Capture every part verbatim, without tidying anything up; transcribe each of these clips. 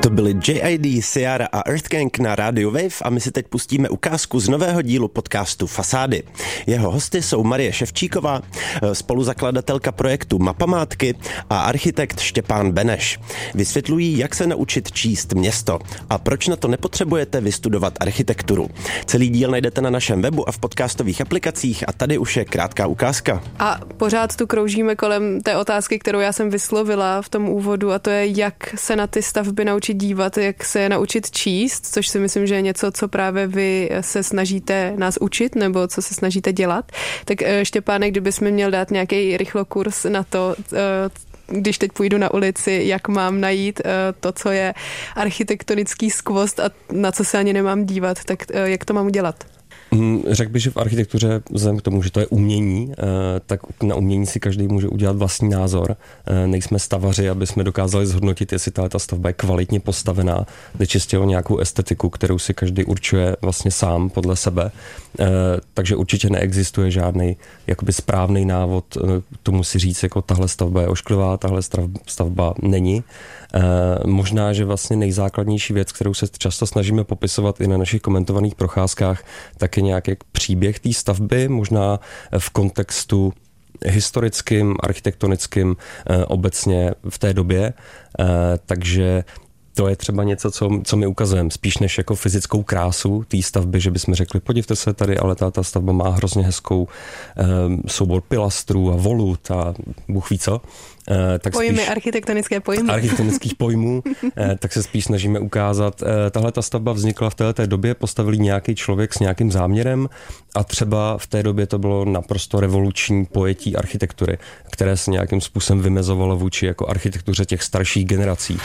To byly J I D, Ciara a Earth Gang na rádiu Wave a my si teď pustíme ukázku z nového dílu podcastu Fasády. Jeho hosty jsou Marie Ševčíková, spoluzakladatelka projektu Mapamátky a architekt Štěpán Beneš. Vysvětlují, jak se naučit číst město a proč na to nepotřebujete vystudovat architekturu. Celý díl najdete na našem webu a v podcastových aplikacích a tady už je krátká ukázka. A pořád tu kroužíme kolem té otázky, kterou já jsem vyslovila v tom úvodu, a to je, jak se na ty stavby naučit dívat, jak se je naučit číst, což si myslím, že je něco, co právě vy se snažíte nás učit, nebo co se snažíte dělat. Tak Štěpáne, kdybys mi měl dát nějaký rychlokurs na to, když teď půjdu na ulici, jak mám najít to, co je architektonický skvost a na co se ani nemám dívat, tak jak to mám udělat? Řekl bych, že v architektuře, vzhledem k tomu, že to je umění, tak na umění si každý může udělat vlastní názor. Nejsme stavaři, aby jsme dokázali zhodnotit, jestli ta stavba je kvalitně postavená. Jde čistě o nějakou estetiku, kterou si každý určuje vlastně sám podle sebe. Takže určitě neexistuje žádný jakoby správný návod. Tomu si říct, jako tahle stavba je ošklivá, tahle stavba není. Možná, že vlastně nejzákladnější věc, kterou se často snažíme popisovat i na našich komentovaných procházkách, tak je nějaký příběh té stavby, možná v kontextu historickým, architektonickým, obecně v té době. Takže to je třeba něco, co, co my ukazujeme, spíš než jako fyzickou krásu té stavby, že bychom řekli, podívejte se tady, ale ta, ta stavba má hrozně hezkou um, soubor pilastrů a volut a Bůh ví co. Uh, tak pojmy, spíš, architektonické pojmy. Architektonických pojmů, uh, tak se spíš snažíme ukázat. Uh, tahle ta stavba vznikla v této době, postavil nějaký člověk s nějakým záměrem a třeba v té době to bylo naprosto revoluční pojetí architektury, které se nějakým způsobem vymezovalo vůči jako architektuře těch starších generací.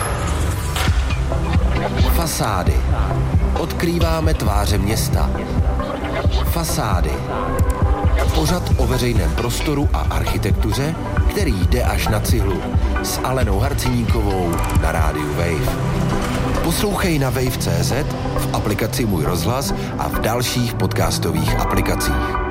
Fasády. Odkrýváme tváře města. Fasády. Pořad o veřejném prostoru a architektuře, který jde až na cihlu. S Alenou Harciníkovou na rádiu Wave. Poslouchej na wave tečka cé zet, v aplikaci Můj rozhlas a v dalších podcastových aplikacích.